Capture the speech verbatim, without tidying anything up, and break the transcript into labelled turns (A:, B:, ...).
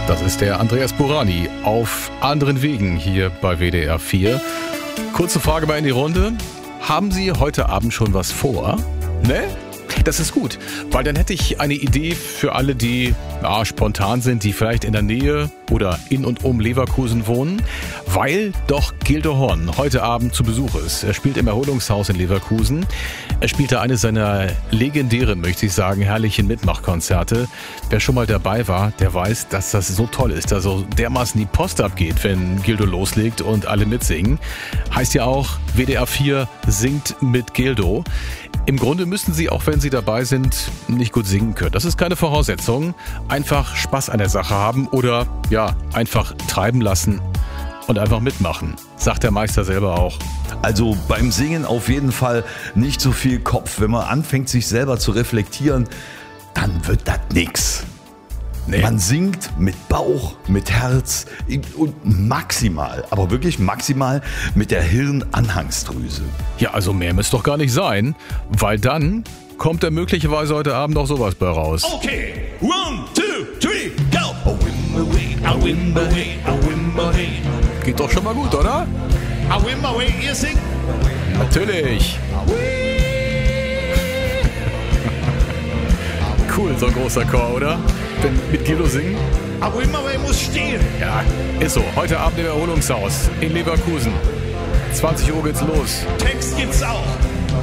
A: Das ist der Andreas Burani auf anderen Wegen hier bei W D R vier. Kurze Frage mal in die Runde. Haben Sie heute Abend schon was vor? Ne? Das ist gut, weil dann hätte ich eine Idee für alle, die ja, spontan sind, die vielleicht in der Nähe oder in und um Leverkusen wohnen, weil doch Gildo Horn heute Abend zu Besuch ist. Er spielt im Erholungshaus in Leverkusen. Er spielte eine seiner legendären, möchte ich sagen, herrlichen Mitmachkonzerte. Wer schon mal dabei war, der weiß, dass das so toll ist, dass so dermaßen die Post abgeht, wenn Gildo loslegt und alle mitsingen. Heißt ja auch, W D R vier singt mit Gildo. Im Grunde müssen Sie, auch wenn Sie dabei sind, nicht gut singen können. Das ist keine Voraussetzung. Einfach Spaß an der Sache haben oder ja, einfach treiben lassen und einfach mitmachen, sagt der Meister selber auch.
B: Also beim Singen auf jeden Fall nicht so viel Kopf. Wenn man anfängt, sich selber zu reflektieren, dann wird das nix. Nee. Man singt mit Bauch, mit Herz und maximal, aber wirklich maximal mit der Hirnanhangsdrüse.
A: Ja, also mehr müsste doch gar nicht sein, weil dann kommt da möglicherweise heute Abend noch sowas bei raus.
C: Okay, one, two, three, go! A win my way, I win my way, I win my way.
A: Geht doch schon mal gut, oder?
C: I win my way, ihr singt?
A: Natürlich. Cool, so ein großer Chor, oder? Wenn mit Gildo singen?
C: I win my way muss stehen.
A: Ja, ist so. Heute Abend im Erholungshaus in Leverkusen. zwanzig Uhr geht's los.
C: Text gibt's auch.